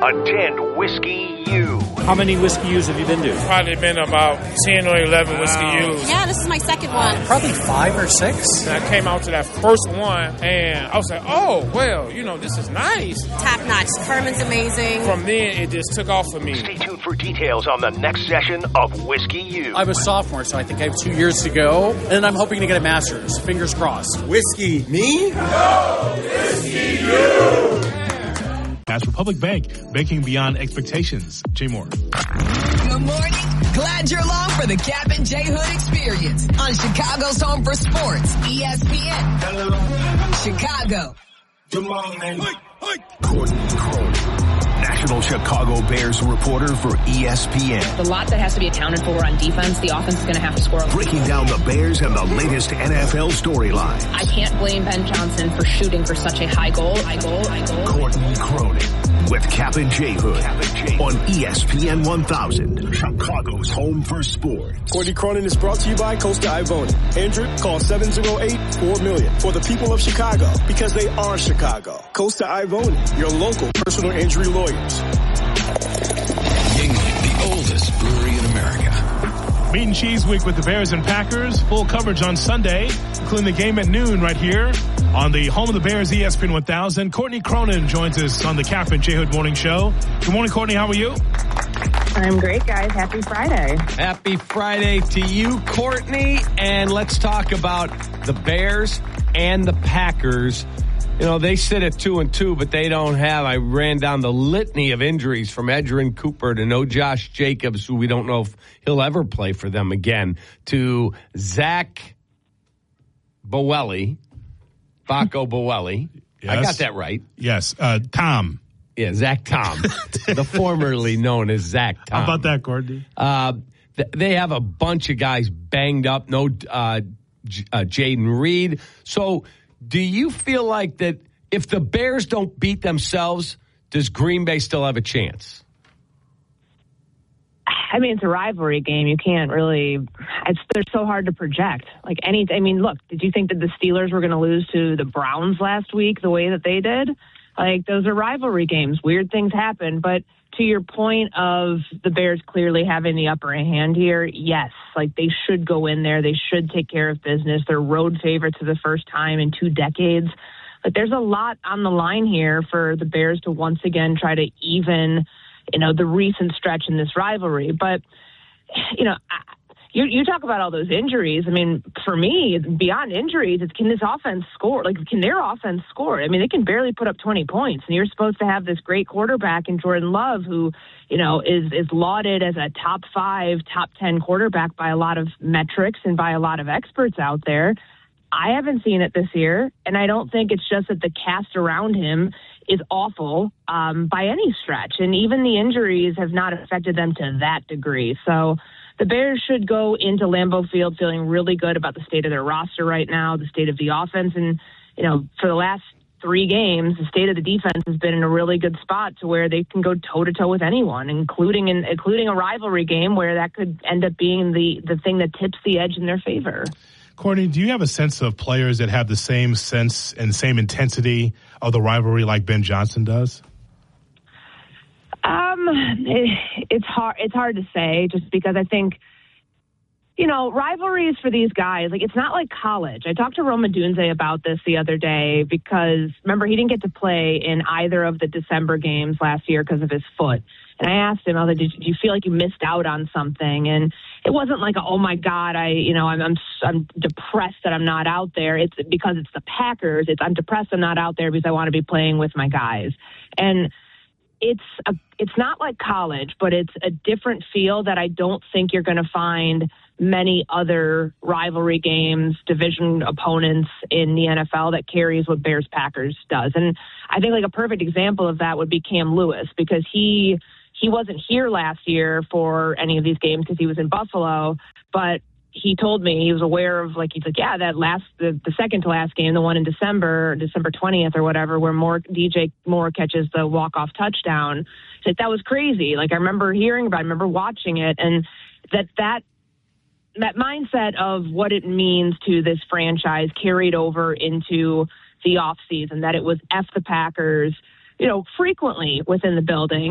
Attend Whiskey U. How many Whiskey U's have you been to? Probably been about 10 or 11 Whiskey U's. Yeah, this is my second one. Probably 5 or 6. And I came out to that first one, and I was like, oh, well, this is nice. Top notch. Herman's amazing. From then, it just took off for me. Stay tuned for details on the next session of Whiskey U. I'm a sophomore, so I think I have 2 years to go, and I'm hoping to get a master's. Fingers crossed. Whiskey me? No! Whiskey you! As Republic Bank, banking beyond expectations. Jay Moore. Good morning. Glad you're along for the Cap and J Hood experience on Chicago's Home for Sports, ESPN. Hello. Chicago. Good morning. Courtney Cronin, National Chicago Bears reporter for ESPN. The lot that has to be accounted for on defense, the offense is going to have to score. Breaking down the Bears and the latest NFL storylines. I can't blame Ben Johnson for shooting for such a high goal. Courtney Cronin with Cap and J Hood on ESPN 1000, Chicago's home for sports. Courtney Cronin is brought to you by Costa Ivona. Andrew, call 708-4million for the people of Chicago, because they are Chicago. Costa Ivona, your local personal injury lawyers. Yuengling, the oldest brewery in America. Meat and Cheese Week with the Bears and Packers. Full coverage on Sunday, including the game at noon right here on the home of the Bears, ESPN 1000. Courtney Cronin joins us on the Cap and J Hood Morning Show. Good morning, Courtney. How are you? I'm great, guys. Happy Friday. Happy Friday to you, Courtney. And let's talk about the Bears and the Packers. They sit at 2-2, but they don't have. I ran down the litany of injuries from Edgerrin Cooper to no Josh Jacobs, who we don't know if he'll ever play for them again, to Zach Boelli, Baco Boelli. Yes. I got that right. Yes. Tom. Yeah, Zach Tom, the formerly known as Zach Tom. How about that, Courtney? They have a bunch of guys banged up. No Jaden Reed. So do you feel like that if the Bears don't beat themselves, does Green Bay still have a chance? I mean, it's a rivalry game. You can't really. They're so hard to project. Look, did you think that the Steelers were going to lose to the Browns last week the way that they did? Those are rivalry games. Weird things happen. But to your point of the Bears clearly having the upper hand here, yes. They should go in there. They should take care of business. They're road favorites for the first time in 2 decades. But there's a lot on the line here for the Bears to once again try to even, the recent stretch in this rivalry. But, you talk about all those injuries. I mean, for me, beyond injuries, it's can this offense score? Can their offense score? I mean, they can barely put up 20 points. And you're supposed to have this great quarterback in Jordan Love who, is lauded as a top 5, top 10 quarterback by a lot of metrics and by a lot of experts out there. I haven't seen it this year, and I don't think it's just that the cast around him is awful by any stretch. And even the injuries have not affected them to that degree. So the Bears should go into Lambeau Field feeling really good about the state of their roster right now, the state of the offense. And, for the last 3 games, the state of the defense has been in a really good spot to where they can go toe-to-toe with anyone, including a rivalry game where that could end up being the thing that tips the edge in their favor. Courtney, do you have a sense of players that have the same sense and same intensity of the rivalry like Ben Johnson does? It's hard to say, just because I think, rivalries for these guys, it's not like college. I talked to Rome Odunze about this the other day because, remember, he didn't get to play in either of the December games last year because of his foot. And I asked him, do you feel like you missed out on something? And it wasn't like, oh my God, I'm depressed that I'm not out there. It's because it's the Packers. I'm depressed I'm not out there because I want to be playing with my guys. And it's not like college, but it's a different feel that I don't think you're going to find many other rivalry games, division opponents in the NFL that carries what Bears-Packers does. And I think a perfect example of that would be Cam Lewis, because he wasn't here last year for any of these games because he was in Buffalo, but he told me he was aware of, the second to last game, the one in December 20th or whatever, where DJ Moore catches the walk-off touchdown. That was crazy. I remember hearing about it, I remember watching it, and that mindset of what it means to this franchise carried over into the offseason, that it was F the Packers, frequently within the building.